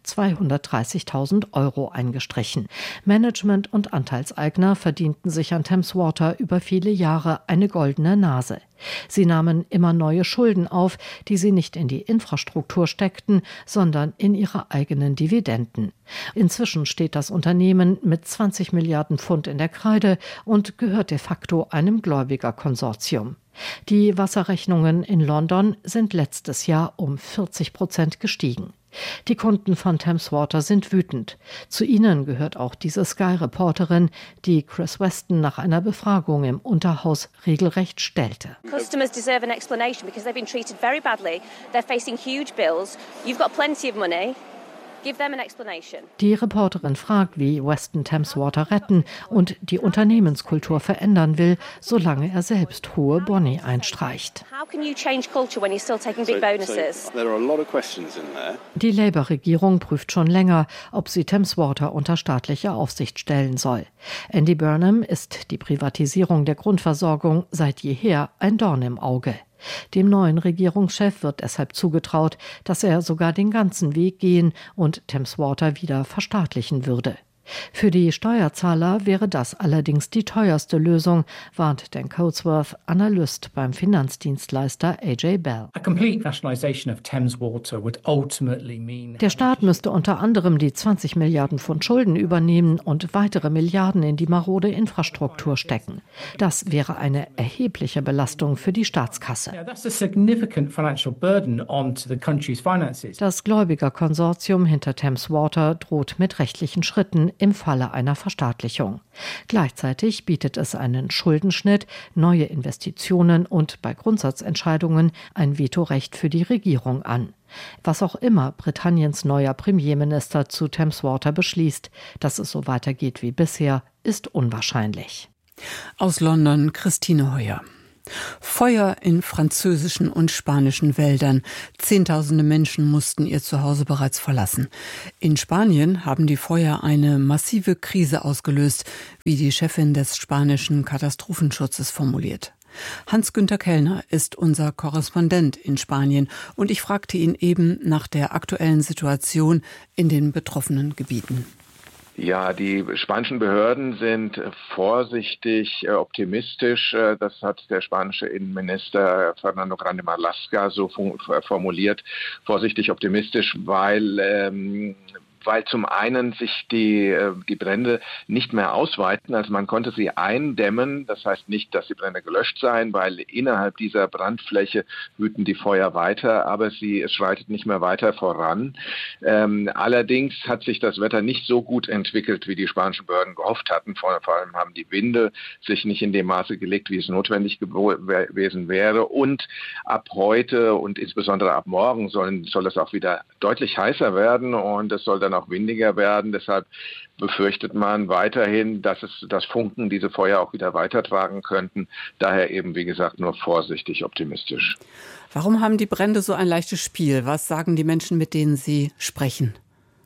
230.000 € eingestrichen. Management und Anteilseigner verdienten sich an Thames Water über viele Jahre eine goldene Nase. Sie nahmen immer neue Schulden auf, die sie nicht in die Infrastruktur steckten, sondern in ihre eigenen Dividenden. Inzwischen steht das Unternehmen mit 20 Milliarden Pfund in der Kreide und gehört de facto einem Gläubigerkonsortium. Die Wasserrechnungen in London sind letztes Jahr um 40% gestiegen. Die Kunden von Thames Water sind wütend. Zu ihnen gehört auch diese Sky-Reporterin, die Chris Weston nach einer Befragung im Unterhaus regelrecht stellte. Customers deserve an explanation because they've been treated very badly. They're facing huge bills. You've got plenty of money. Give them an explanation. Die Reporterin fragt, wie Weston Thames Water retten und die Unternehmenskultur verändern will, solange er selbst hohe Boni einstreicht. How can you change culture when you're still taking big bonuses? There are a lot of questions in there. Die Labour-Regierung prüft schon länger, ob sie Thames Water unter staatliche Aufsicht stellen soll. Andy Burnham ist die Privatisierung der Grundversorgung seit jeher ein Dorn im Auge. Dem neuen Regierungschef wird deshalb zugetraut, dass er sogar den ganzen Weg gehen und Thames Water wieder verstaatlichen würde. Für die Steuerzahler wäre das allerdings die teuerste Lösung, warnt Dan Coatsworth, Analyst beim Finanzdienstleister AJ Bell. Der Staat müsste unter anderem die 20 Milliarden Pfund Schulden übernehmen und weitere Milliarden in die marode Infrastruktur stecken. Das wäre eine erhebliche Belastung für die Staatskasse. Das Gläubigerkonsortium hinter Thames Water droht mit rechtlichen Schritten im Falle einer Verstaatlichung. Gleichzeitig bietet es einen Schuldenschnitt, neue Investitionen und bei Grundsatzentscheidungen ein Vetorecht für die Regierung an. Was auch immer Britanniens neuer Premierminister zu Thames Water beschließt, dass es so weitergeht wie bisher, ist unwahrscheinlich. Aus London Christine Heuer. Feuer in französischen und spanischen Wäldern. Zehntausende Menschen mussten ihr Zuhause bereits verlassen. In Spanien haben die Feuer eine massive Krise ausgelöst, wie die Chefin des spanischen Katastrophenschutzes formuliert. Hans-Günther Kellner ist unser Korrespondent in Spanien und ich fragte ihn eben nach der aktuellen Situation in den betroffenen Gebieten. Ja, die spanischen Behörden sind vorsichtig optimistisch. Das hat der spanische Innenminister Fernando Grande Marlaska so formuliert. Vorsichtig optimistisch, weil zum einen sich die Brände nicht mehr ausweiten. Also man konnte sie eindämmen. Das heißt nicht, dass die Brände gelöscht seien, weil innerhalb dieser Brandfläche wüten die Feuer weiter, aber es schreitet nicht mehr weiter voran. Allerdings hat sich das Wetter nicht so gut entwickelt, wie die spanischen Behörden gehofft hatten. Vor allem haben die Winde sich nicht in dem Maße gelegt, wie es notwendig gewesen wäre. Und ab heute und insbesondere ab morgen soll es auch wieder deutlich heißer werden und es soll dann auch windiger werden. Deshalb befürchtet man weiterhin, dass Funken diese Feuer auch wieder weitertragen könnten. Daher eben, wie gesagt, nur vorsichtig optimistisch. Warum haben die Brände so ein leichtes Spiel? Was sagen die Menschen, mit denen Sie sprechen?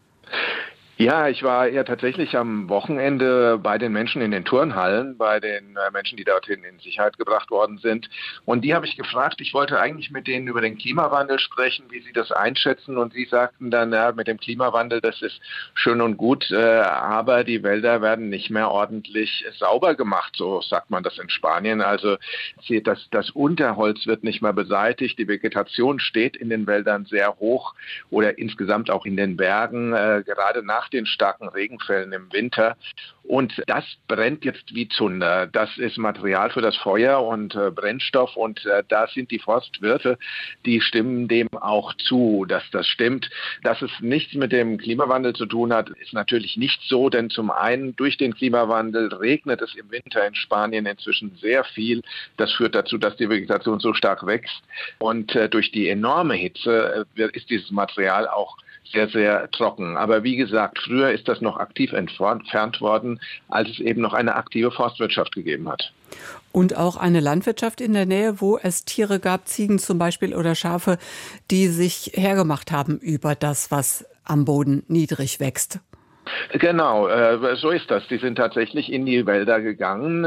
Ja, ich war ja tatsächlich am Wochenende bei den Menschen in den Turnhallen, bei den Menschen, die dorthin in Sicherheit gebracht worden sind. Und die habe ich gefragt, ich wollte eigentlich mit denen über den Klimawandel sprechen, wie sie das einschätzen. Und sie sagten dann, ja, mit dem Klimawandel, das ist schön und gut, aber die Wälder werden nicht mehr ordentlich sauber gemacht, so sagt man das in Spanien. Also das Unterholz wird nicht mehr beseitigt, die Vegetation steht in den Wäldern sehr hoch oder insgesamt auch in den Bergen, gerade nach den starken Regenfällen im Winter. Und das brennt jetzt wie Zunder. Das ist Material für das Feuer und Brennstoff. Und da sind die Forstwirte, die stimmen dem auch zu, dass das stimmt. Dass es nichts mit dem Klimawandel zu tun hat, ist natürlich nicht so. Denn zum einen durch den Klimawandel regnet es im Winter in Spanien inzwischen sehr viel. Das führt dazu, dass die Vegetation so stark wächst. Und durch die enorme Hitze ist dieses Material auch sehr, sehr trocken. Aber wie gesagt, früher ist das noch aktiv entfernt worden, als es eben noch eine aktive Forstwirtschaft gegeben hat. Und auch eine Landwirtschaft in der Nähe, wo es Tiere gab, Ziegen zum Beispiel oder Schafe, die sich hergemacht haben über das, was am Boden niedrig wächst. Genau, so ist das. Die sind tatsächlich in die Wälder gegangen,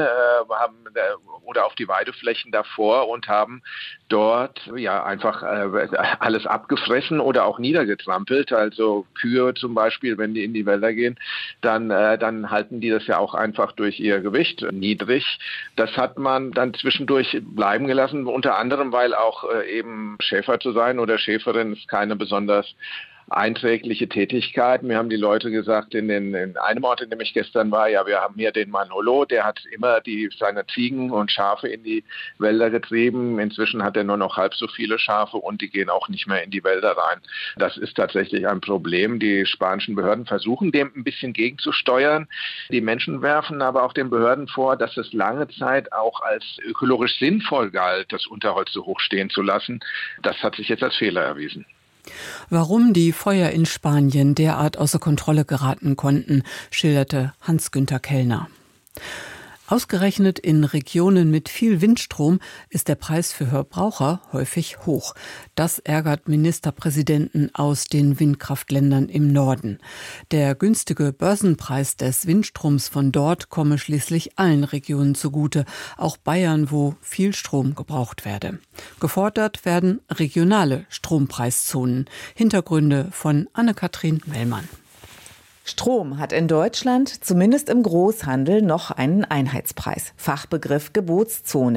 oder auf die Weideflächen davor und haben dort ja einfach alles abgefressen oder auch niedergetrampelt. Also Kühe zum Beispiel, wenn die in die Wälder gehen, dann halten die das ja auch einfach durch ihr Gewicht niedrig. Das hat man dann zwischendurch bleiben gelassen, unter anderem, weil auch eben Schäfer zu sein oder Schäferin ist keine besonders einträgliche Tätigkeit. Mir haben die Leute gesagt, in einem Ort, in dem ich gestern war, ja, wir haben hier den Manolo, der hat immer seine Ziegen und Schafe in die Wälder getrieben. Inzwischen hat er nur noch halb so viele Schafe und die gehen auch nicht mehr in die Wälder rein. Das ist tatsächlich ein Problem. Die spanischen Behörden versuchen, dem ein bisschen gegenzusteuern. Die Menschen werfen aber auch den Behörden vor, dass es lange Zeit auch als ökologisch sinnvoll galt, das Unterholz so hoch stehen zu lassen. Das hat sich jetzt als Fehler erwiesen. Warum die Feuer in Spanien derart außer Kontrolle geraten konnten, schilderte Hans-Günther Kellner. Ausgerechnet in Regionen mit viel Windstrom ist der Preis für Verbraucher häufig hoch. Das ärgert Ministerpräsidenten aus den Windkraftländern im Norden. Der günstige Börsenpreis des Windstroms von dort komme schließlich allen Regionen zugute, auch Bayern, wo viel Strom gebraucht werde. Gefordert werden regionale Strompreiszonen. Hintergründe von Anne-Kathrin Mellmann. Strom hat in Deutschland, zumindest im Großhandel, noch einen Einheitspreis. Fachbegriff Gebotszone.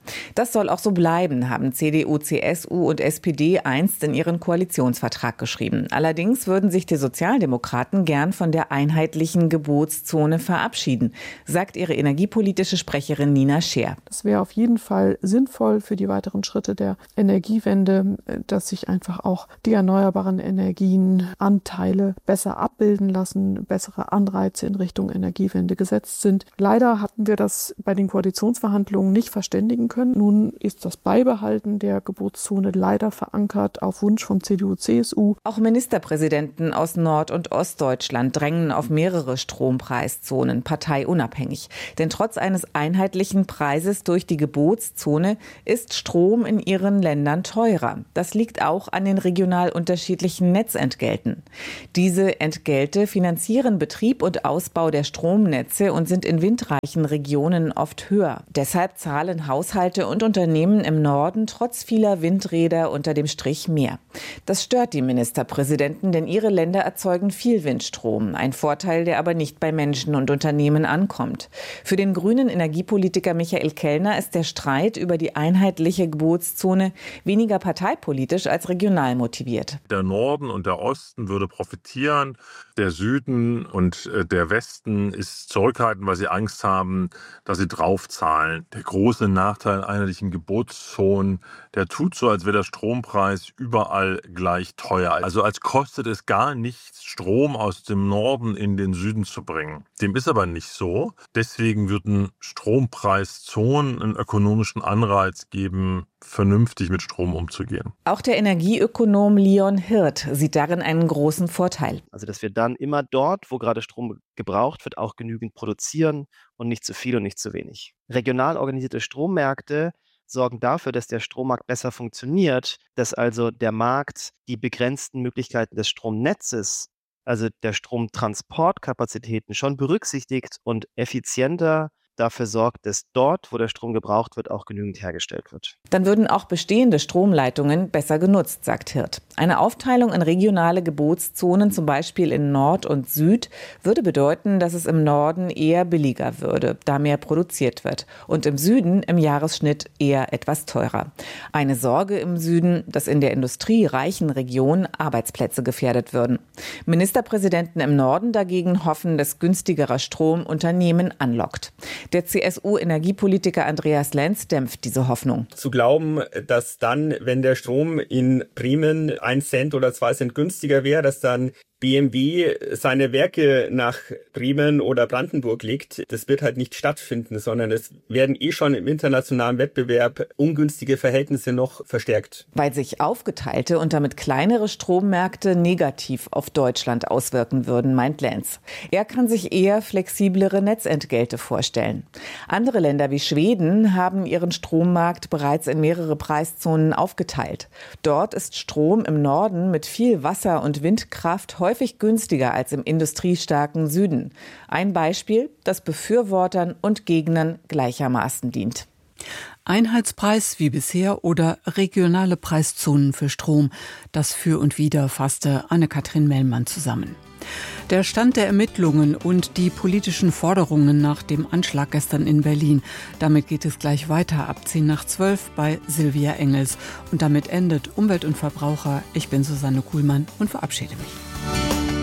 Das soll auch so bleiben, haben CDU, CSU und SPD einst in ihren Koalitionsvertrag geschrieben. Allerdings würden sich die Sozialdemokraten gern von der einheitlichen Gebotszone verabschieden, sagt ihre energiepolitische Sprecherin Nina Scheer. Es wäre auf jeden Fall sinnvoll für die weiteren Schritte der Energiewende, dass sich einfach auch die erneuerbaren Energienanteile besser abbilden lassen, bessere Anreize in Richtung Energiewende gesetzt sind. Leider hatten wir das bei den Koalitionsverhandlungen nicht verständigen können. Nun ist das Beibehalten der Gebotszone leider verankert auf Wunsch von CDU, CSU. Auch Ministerpräsidenten aus Nord- und Ostdeutschland drängen auf mehrere Strompreiszonen, parteiunabhängig. Denn trotz eines einheitlichen Preises durch die Gebotszone ist Strom in ihren Ländern teurer. Das liegt auch an den regional unterschiedlichen Netzentgelten. Diese Entgelte finanzieren Betrieb und Ausbau der Stromnetze und sind in windreichen Regionen oft höher. Deshalb zahlen Haushalte und Unternehmen im Norden trotz vieler Windräder unter dem Strich mehr. Das stört die Ministerpräsidenten, denn ihre Länder erzeugen viel Windstrom. Ein Vorteil, der aber nicht bei Menschen und Unternehmen ankommt. Für den grünen Energiepolitiker Michael Kellner ist der Streit über die einheitliche Gebotszone weniger parteipolitisch als regional motiviert. Der Norden und der Osten würde profitieren. Der Süden und der Westen ist zurückhaltend, weil sie Angst haben, dass sie draufzahlen. Der große Nachteil einheitlichen Gebotszonen, der tut so, als wäre der Strompreis überall gleich teuer. Also als kostet es gar nichts, Strom aus dem Norden in den Süden zu bringen. Dem ist aber nicht so. Deswegen würden Strompreiszonen einen ökonomischen Anreiz geben, vernünftig mit Strom umzugehen. Auch der Energieökonom Leon Hirt sieht darin einen großen Vorteil. Also dass wir dann immer dort, wo gerade Strom gebraucht wird, auch genügend produzieren und nicht zu viel und nicht zu wenig. Regional organisierte Strommärkte sorgen dafür, dass der Strommarkt besser funktioniert, dass also der Markt die begrenzten Möglichkeiten des Stromnetzes, also der Stromtransportkapazitäten, schon berücksichtigt und effizienter dafür sorgt, dass dort, wo der Strom gebraucht wird, auch genügend hergestellt wird. Dann würden auch bestehende Stromleitungen besser genutzt, sagt Hirt. Eine Aufteilung in regionale Gebotszonen, zum Beispiel in Nord und Süd, würde bedeuten, dass es im Norden eher billiger würde, da mehr produziert wird, und im Süden im Jahresschnitt eher etwas teurer. Eine Sorge im Süden, dass in der industriereichen Region Arbeitsplätze gefährdet würden. Ministerpräsidenten im Norden dagegen hoffen, dass günstigerer Strom Unternehmen anlockt. Der CSU-Energiepolitiker Andreas Lenz dämpft diese Hoffnung. Zu glauben, dass dann, wenn der Strom in Bremen 1 Cent oder 2 Cent günstiger wäre, dass dann BMW seine Werke nach Bremen oder Brandenburg legt, das wird halt nicht stattfinden, sondern es werden schon im internationalen Wettbewerb ungünstige Verhältnisse noch verstärkt. Weil sich aufgeteilte und damit kleinere Strommärkte negativ auf Deutschland auswirken würden, meint Lenz. Er kann sich eher flexiblere Netzentgelte vorstellen. Andere Länder wie Schweden haben ihren Strommarkt bereits in mehrere Preiszonen aufgeteilt. Dort ist Strom im Norden mit viel Wasser- und Windkraft häufig günstiger als im industriestarken Süden. Ein Beispiel, das Befürwortern und Gegnern gleichermaßen dient. Einheitspreis wie bisher oder regionale Preiszonen für Strom. Das Für und Wider fasste Anne-Kathrin Mellmann zusammen. Der Stand der Ermittlungen und die politischen Forderungen nach dem Anschlag gestern in Berlin. Damit geht es gleich weiter ab 10:10 bei Silvia Engels. Und damit endet Umwelt und Verbraucher. Ich bin Susanne Kuhlmann und verabschiede mich.